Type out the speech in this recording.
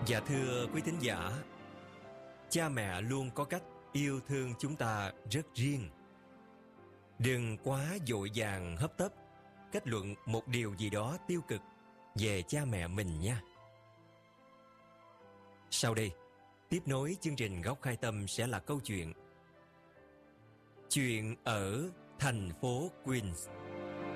Dạ thưa quý thính giả, cha mẹ luôn có cách yêu thương chúng ta rất riêng. Đừng quá vội vàng hấp tấp kết luận một điều gì đó tiêu cực về cha mẹ mình nha. Sau đây, tiếp nối chương trình Góc Khai Tâm sẽ là câu chuyện Chuyện ở thành phố Queens.